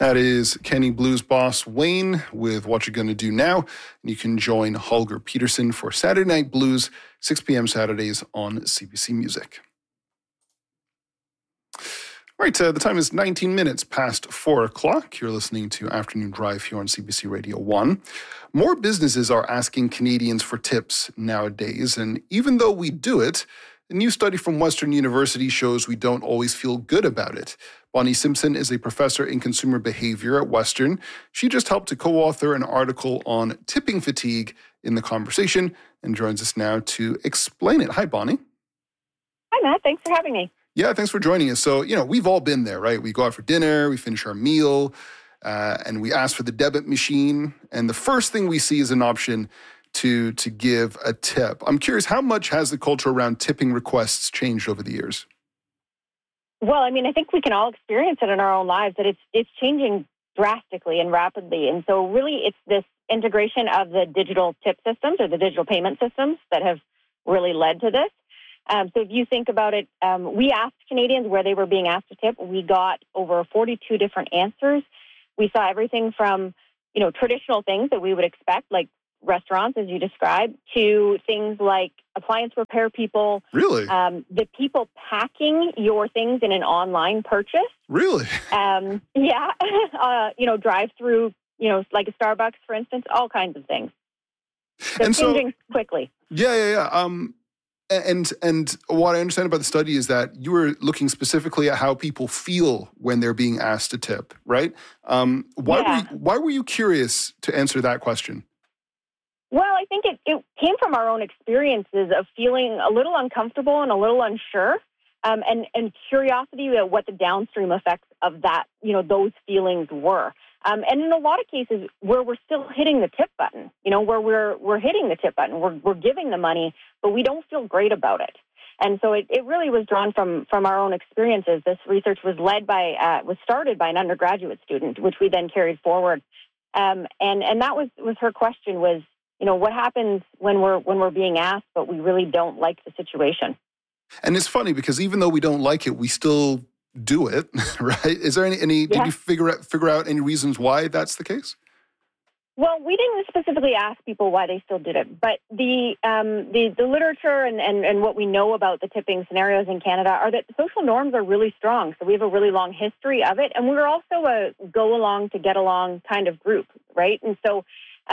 That is Kenny Blues boss Wayne with What You're Gonna Do Now. And you can join Holger Peterson for Saturday Night Blues, 6 p.m. Saturdays on CBC Music. All right, the time is 19 minutes past 4 o'clock. You're listening to Afternoon Drive here on CBC Radio 1. More businesses are asking Canadians for tips nowadays, and even though we do it, a new study from Western University shows we don't always feel good about it. Bonnie Simpson is a professor in consumer behavior at Western. She just helped to co-author an article on tipping fatigue in The Conversation and joins us now to explain it. Hi, Bonnie. Hi, Matt. Thanks for having me. Yeah, thanks for joining us. So, we've all been there, right? We go out for dinner, we finish our meal, and we ask for the debit machine. And the first thing we see is an option to give a tip. I'm curious, how much has the culture around tipping requests changed over the years? Well, I think we can all experience it in our own lives, that it's changing drastically and rapidly. And so really it's this integration of the digital tip systems or the digital payment systems that have really led to this. So if you think about it, we asked Canadians where they were being asked to tip. We got over 42 different answers. We saw everything from, traditional things that we would expect, like restaurants, as you described, to things like appliance repair people. Really? The people packing your things in an online purchase. Really? Yeah. Drive-through, like a Starbucks, for instance, all kinds of things. So and changing quickly. Yeah. And what I understand about the study is that you were looking specifically at how people feel when they're being asked to tip, right? Why were you curious to answer that question? Well, I think it came from our own experiences of feeling a little uncomfortable and a little unsure, and curiosity about what the downstream effects of that, those feelings were. And in a lot of cases where we're still hitting the tip button, where we're hitting the tip button, we're giving the money, but we don't feel great about it. And so it really was drawn from our own experiences. This research was started by an undergraduate student, which we then carried forward. And that was her question was, what happens when we're being asked, but we really don't like the situation? And it's funny because even though we don't like it, we still do it, right? Is there any did you figure out any reasons why that's the case? Well, we didn't specifically ask people why they still did it, but the literature and what we know about the tipping scenarios in Canada are that social norms are really strong. So we have a really long history of it, and we're also a go along to get along kind of group, right? And so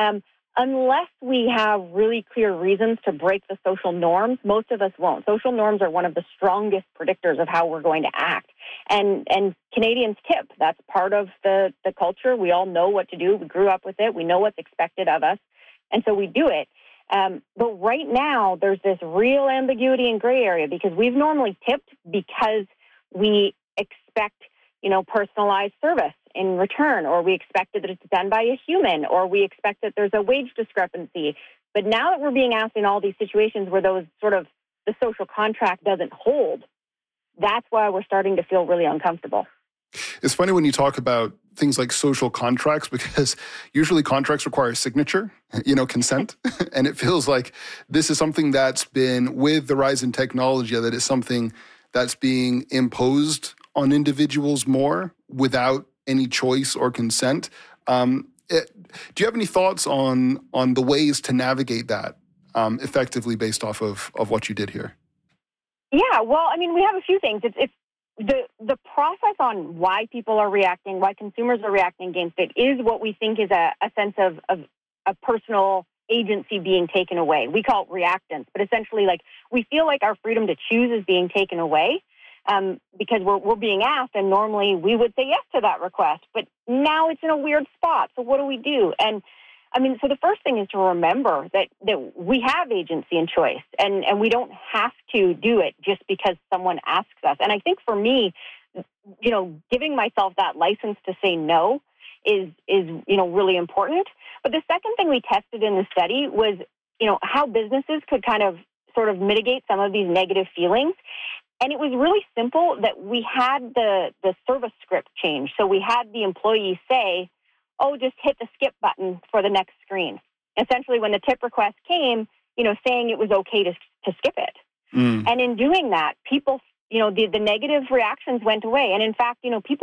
unless we have really clear reasons to break the social norms, most of us won't. Social norms are one of the strongest predictors of how we're going to act. And Canadians tip. That's part of the culture. We all know what to do. We grew up with it. We know what's expected of us. And so we do it. But right now, there's this real ambiguity and gray area because we've normally tipped because we expect, personalized service in return, or we expect that it's done by a human, or we expect that there's a wage discrepancy. But now that we're being asked in all these situations where those sort of the social contract doesn't hold, that's why we're starting to feel really uncomfortable. It's funny when you talk about things like social contracts because usually contracts require signature, consent. And it feels like this is something that's been, with the rise in technology, that is something that's being imposed on individuals more without any choice or consent. Do you have any thoughts on the ways to navigate that effectively based off of what you did here? Yeah, well, we have a few things. It's the process on why people are reacting, why consumers are reacting against it is what we think is a sense of a personal agency being taken away. We call it reactance, but essentially we feel like our freedom to choose is being taken away. Because we're being asked, and normally we would say yes to that request, but now it's in a weird spot. So what do we do? And so the first thing is to remember that we have agency and choice, and we don't have to do it just because someone asks us. And I think for me, giving myself that license to say no is really important. But the second thing we tested in the study was, how businesses could kind of sort of mitigate some of these negative feelings. And it was really simple that we had the service script change. So we had the employee say, just hit the skip button for the next screen. Essentially, when the tip request came, saying it was okay to skip it. And in doing that, people, the negative reactions went away. And in fact, people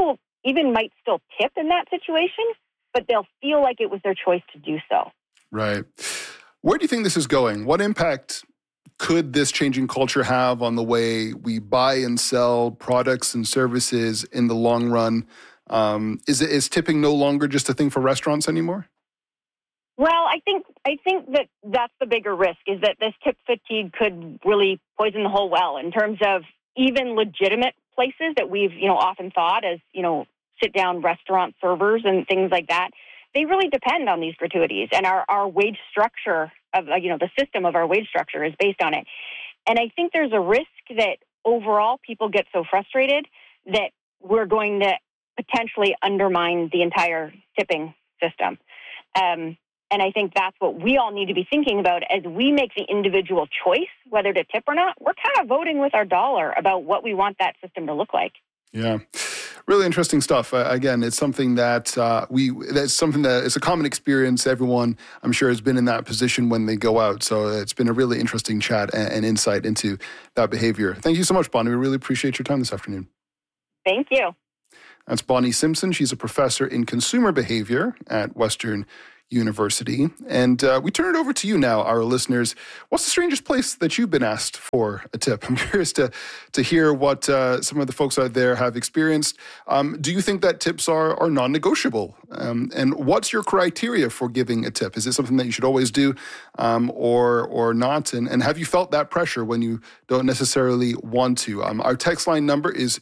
even might still tip in that situation, but they'll feel like it was their choice to do so. Right. Where do you think this is going? What impact could this changing culture have on the way we buy and sell products and services in the long run? Is tipping no longer just a thing for restaurants anymore? Well, I think that that's the bigger risk, is that this tip fatigue could really poison the whole well in terms of even legitimate places that we've, often thought as, sit-down restaurant servers and things like that. They really depend on these gratuities, and our wage structure of, the system of our wage structure is based on it. And I think there's a risk that overall people get so frustrated that we're going to potentially undermine the entire tipping system. And I think that's what we all need to be thinking about as we make the individual choice whether to tip or not. We're kind of voting with our dollar about what we want that system to look like. Yeah. Really interesting stuff. Again, it's something that's a common experience. Everyone, I'm sure, has been in that position when they go out. So it's been a really interesting chat and insight into that behavior. Thank you so much, Bonnie. We really appreciate your time this afternoon. Thank you. That's Bonnie Simpson. She's a professor in consumer behavior at Western University. And we turn it over to you now, our listeners. What's the strangest place that you've been asked for a tip? I'm curious to hear what some of the folks out there have experienced. Do you think that tips are non-negotiable? And what's your criteria for giving a tip? Is it something that you should always do or not? And have you felt that pressure when you don't necessarily want to? Our text line number is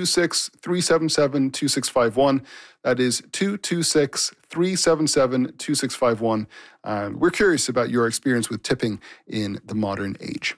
226-377-2651. That is 226-377-2651. We're curious about your experience with tipping in the modern age.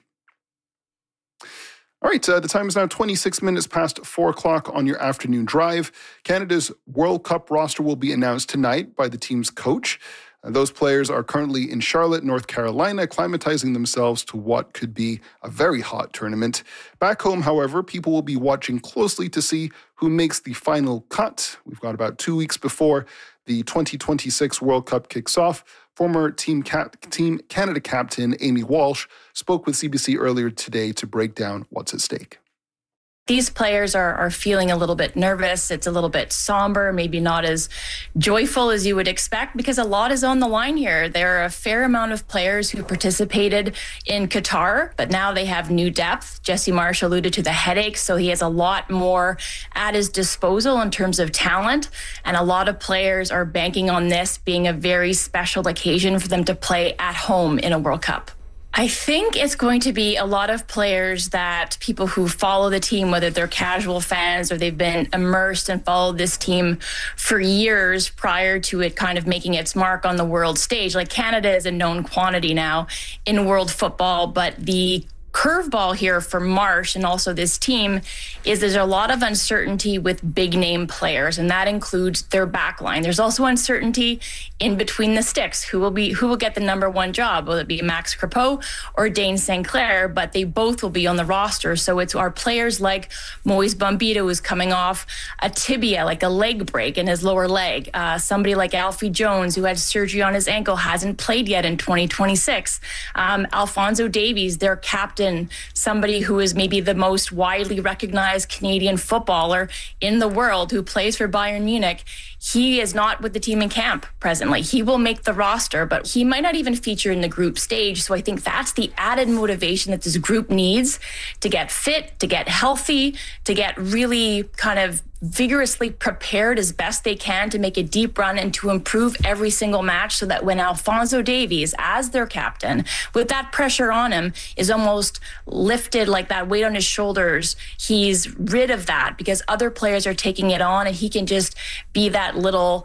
All right, the time is now 26 minutes past 4 o'clock on your afternoon drive. Canada's World Cup roster will be announced tonight by the team's coach. Those players are currently in Charlotte, North Carolina, acclimatizing themselves to what could be a very hot tournament. Back home, however, people will be watching closely to see who makes the final cut. We've got about 2 weeks before the 2026 World Cup kicks off. Former Team Canada captain Amy Walsh spoke with CBC earlier today to break down what's at stake. These players are feeling a little bit nervous. It's a little bit somber, maybe not as joyful as you would expect, because a lot is on the line here. There are a fair amount of players who participated in Qatar, but now they have new depth. Jesse Marsh alluded to the headaches, so he has a lot more at his disposal in terms of talent, and a lot of players are banking on this being a very special occasion for them to play at home in a World Cup. I think it's going to be a lot of players that people who follow the team, whether they're casual fans or they've been immersed and followed this team for years prior to it kind of making its mark on the world stage. Like, Canada is a known quantity now in world football, but the curveball here for Marsh and also this team is there's a lot of uncertainty with big name players, and that includes their back line. There's also uncertainty in between the sticks. Who will get the number one job? Will it be Max Crepeau or Dane St. Clair? But they both will be on the roster. So it's our players like Moise Bombito, who's coming off a tibia, like a leg break in his lower leg. Somebody like Alfie Jones, who had surgery on his ankle, hasn't played yet in 2026. Alphonso Davies, their captain, somebody who is maybe the most widely recognized Canadian footballer in the world, who plays for Bayern Munich. He is not with the team in camp presently. He will make the roster, but he might not even feature in the group stage. So I think that's the added motivation that this group needs to get fit, to get healthy, to get really kind of vigorously prepared as best they can to make a deep run and to improve every single match, so that when Alphonso Davies, as their captain, with that pressure on him, is almost lifted, like that weight on his shoulders, he's rid of that because other players are taking it on, and he can just be that little,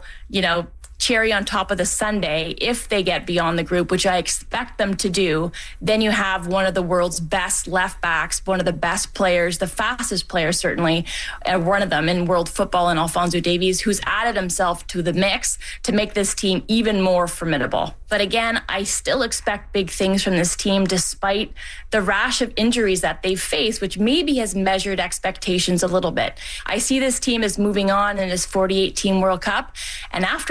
cherry on top of the sundae if they get beyond the group, which I expect them to do. Then you have one of the world's best left backs, one of the best players, the fastest player certainly, one of them in world football, and Alphonso Davies, who's added himself to the mix to make this team even more formidable. But again, I still expect big things from this team despite the rash of injuries that they've faced, which maybe has measured expectations a little bit. I see this team as moving on in this 48-team World Cup, and after that,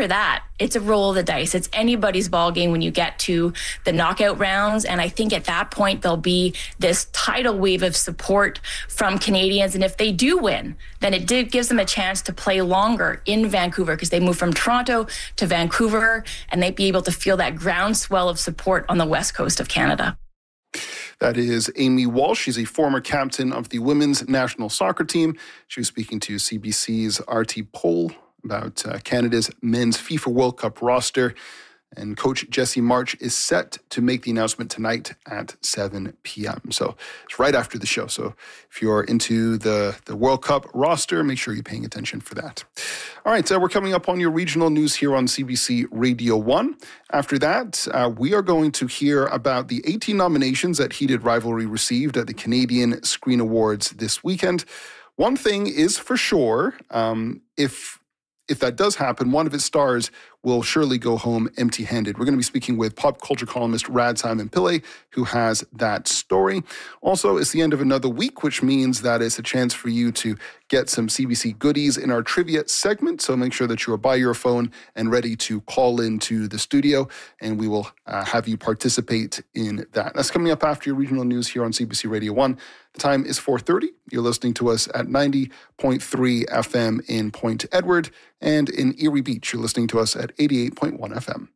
it's a roll of the dice. It's anybody's ball game when you get to the knockout rounds. And I think at that point, there'll be this tidal wave of support from Canadians. And if they do win, then it gives them a chance to play longer in Vancouver, because they move from Toronto to Vancouver, and they'd be able to feel that groundswell of support on the west coast of Canada. That is Amy Walsh. She's a former captain of the women's national soccer team. She was speaking to CBC's RT Poll about Canada's men's FIFA World Cup roster. And Coach Jesse March is set to make the announcement tonight at 7 p.m. So it's right after the show. So if you're into the World Cup roster, make sure you're paying attention for that. All right, we're coming up on your regional news here on CBC Radio 1. After that, we are going to hear about the 18 nominations that Heated Rivalry received at the Canadian Screen Awards this weekend. One thing is for sure, if that does happen, one of its stars will surely go home empty-handed. We're going to be speaking with pop culture columnist Rad Simon Pillay, who has that story. Also, it's the end of another week, which means that it's a chance for you to get some CBC goodies in our trivia segment. So make sure that you are by your phone and ready to call into the studio, and we will have you participate in that. That's coming up after your regional news here on CBC Radio 1. The time is 4:30. You're listening to us at 90.3 FM in Point Edward, and in Erie Beach, you're listening to us at 88.1 FM.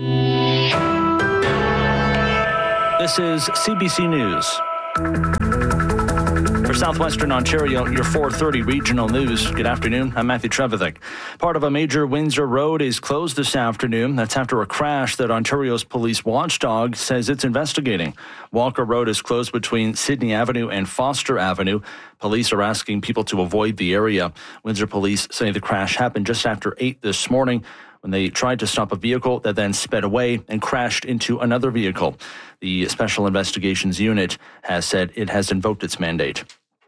This is CBC News. For Southwestern Ontario, your 4:30 regional news. Good afternoon. I'm Matthew Trevithick. Part of a major Windsor road is closed this afternoon. That's after a crash that Ontario's police watchdog says it's investigating. Walker Road is closed between Sydney Avenue and Foster Avenue. Police are asking people to avoid the area. Windsor police say the crash happened just after 8 this morning, when they tried to stop a vehicle that then sped away and crashed into another vehicle. The Special Investigations Unit has said it has invoked its mandate.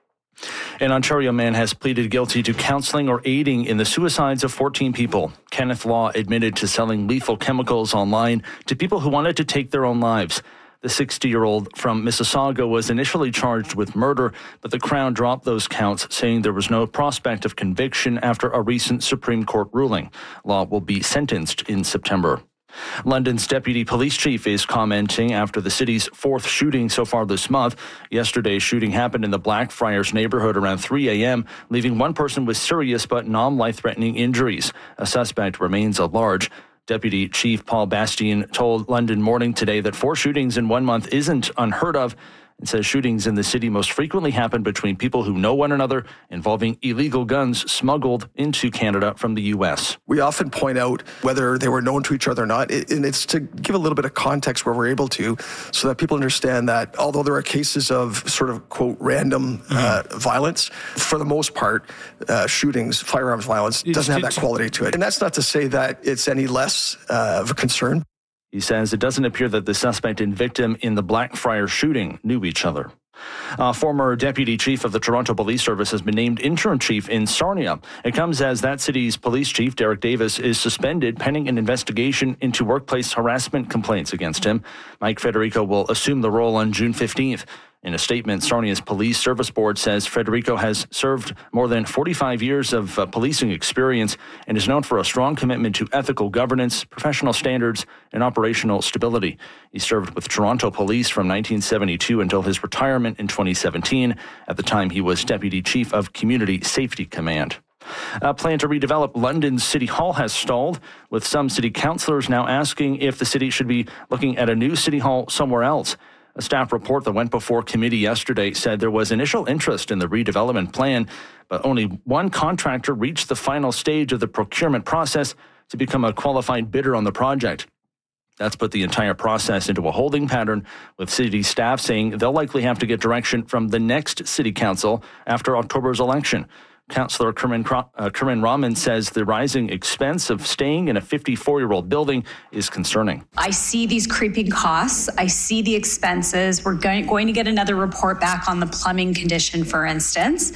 An Ontario man has pleaded guilty to counseling or aiding in the suicides of 14 people. Kenneth Law admitted to selling lethal chemicals online to people who wanted to take their own lives. The 60-year-old from Mississauga was initially charged with murder, but the Crown dropped those counts, saying there was no prospect of conviction after a recent Supreme Court ruling. Law will be sentenced in September. London's deputy police chief is commenting after the city's fourth shooting so far this month. Yesterday's shooting happened in the Blackfriars neighborhood around 3 a.m., leaving one person with serious but non-life-threatening injuries. A suspect remains at large. Deputy Chief Paul Bastian told London Morning today that 4 shootings in 1 month isn't unheard of, and says shootings in the city most frequently happen between people who know one another, involving illegal guns smuggled into Canada from the U.S. We often point out whether they were known to each other or not, and it's to give a little bit of context where we're able to, so that people understand that although there are cases of sort of, quote, random violence, for the most part, shootings, firearms violence doesn't have that quality to it. And that's not to say that it's any less of a concern. He says it doesn't appear that the suspect and victim in the Blackfriars shooting knew each other. Former deputy chief of the Toronto Police Service has been named interim chief in Sarnia. It comes as that city's police chief, Derek Davis, is suspended pending an investigation into workplace harassment complaints against him. Mike Federico will assume the role on June 15th. In a statement, Sarnia's Police Service Board says Federico has served more than 45 years of policing experience and is known for a strong commitment to ethical governance, professional standards, and operational stability. He served with Toronto Police from 1972 until his retirement in 2017. At the time, he was Deputy Chief of Community Safety Command. A plan to redevelop London's City Hall has stalled, with some city councillors now asking if the city should be looking at a new City Hall somewhere else. A staff report that went before committee yesterday said there was initial interest in the redevelopment plan, but only one contractor reached the final stage of the procurement process to become a qualified bidder on the project. That's put the entire process into a holding pattern, with city staff saying they'll likely have to get direction from the next city council after October's election. Councillor Corinne Rahman says the rising expense of staying in a 54-year-old building is concerning. I see these creeping costs. I see the expenses. We're going to get another report back on the plumbing condition, for instance,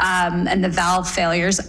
and the valve failures.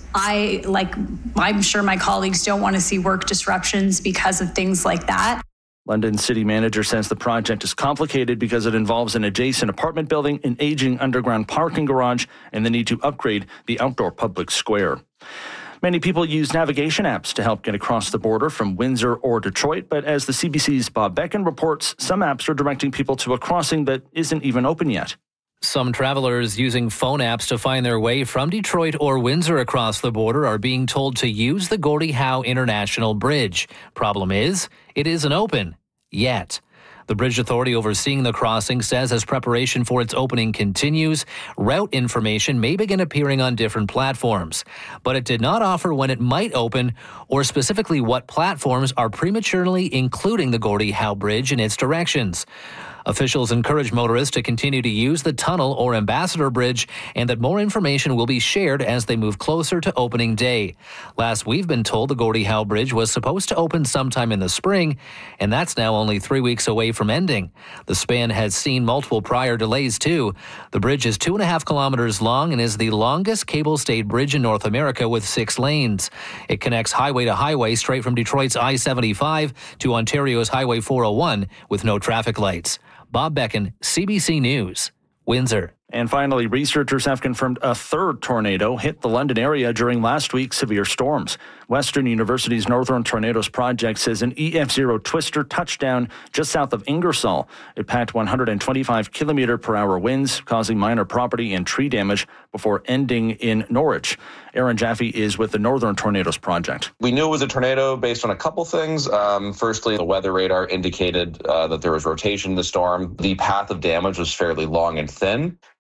I'm sure my colleagues don't want to see work disruptions because of things like that. London city manager says the project is complicated because it involves an adjacent apartment building, an aging underground parking garage, and the need to upgrade the outdoor public square. Many people use navigation apps to help get across the border from Windsor or Detroit, but as the CBC's Bob Beckin reports, some apps are directing people to a crossing that isn't even open yet. Some travelers using phone apps to find their way from Detroit or Windsor across the border are being told to use the Gordie Howe International Bridge. Problem is, it isn't open yet. The bridge authority overseeing the crossing says as preparation for its opening continues, route information may begin appearing on different platforms. But it did not offer when it might open or specifically what platforms are prematurely including the Gordie Howe Bridge in its directions. Officials encourage motorists to continue to use the tunnel or Ambassador Bridge and that more information will be shared as they move closer to opening day. Last we've been told the Gordie Howe Bridge was supposed to open sometime in the spring, and that's now only 3 weeks away from ending. The span has seen multiple prior delays too. The bridge is 2.5 kilometers long and is the longest cable-stayed bridge in North America with 6 lanes. It connects highway to highway straight from Detroit's I-75 to Ontario's Highway 401 with no traffic lights. Bob Beckin, CBC News, Windsor. And finally, researchers have confirmed a third tornado hit the London area during last week's severe storms. Western University's Northern Tornadoes Project says an EF0 twister touched down just south of Ingersoll. It packed 125 km/h winds, causing minor property and tree damage before ending in Norwich. Aaron Jaffe is with the Northern Tornadoes Project. We knew it was a tornado based on a couple things. Firstly, the weather radar indicated that there was rotation in the storm. The path of damage was fairly long and thin.